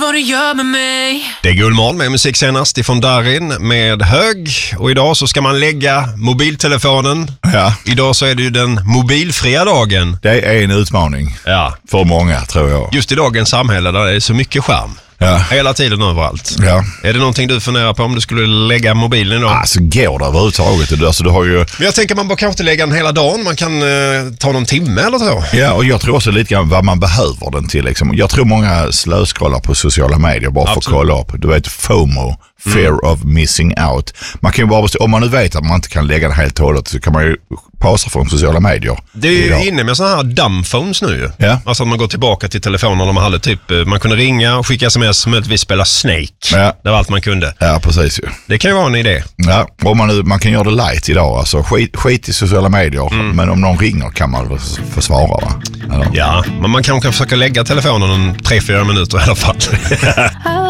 vad du gör med mig. Det är Gullmorgon med musik senast ifrån Darin med Hög. Och idag så ska man lägga mobiltelefonen. Ja. Idag så är det ju den mobilfria dagen. Det är en utmaning för många, tror jag. Just i dagens samhälle där det är så mycket skärm. Ja. Hela tiden överallt. Ja. Är det någonting du funderar på om du skulle lägga mobilen idag? Alltså går det överhuvudtaget? Alltså, du har ju... Men jag tänker man bara kanske inte lägga den hela dagen. Man kan ta någon timme eller så. Ja, och jag tror också lite grann vad man behöver den till. Liksom. Jag tror många slöskollar på sociala medier bara för att kolla upp. Du vet, FOMO, fear of missing out. Man kan ju bara, om man nu vet att man inte kan lägga den helt och hållet så kan man ju pausa från sociala medier. Det är ju inne med sådana här dumbphones nu ju. Ja. Alltså att man går tillbaka till telefonerna man hade typ, man kunde ringa och skicka sms, möjligtvis spela Snake. Ja. Det var allt man kunde. Ja, precis ju. Det kan ju vara en idé. Ja, och man kan göra det light idag. Alltså skit i sociala medier, men om någon ringer kan man få svara, va? Eller? Ja, men man kan försöka lägga telefonen 3-4 minuter i alla fall.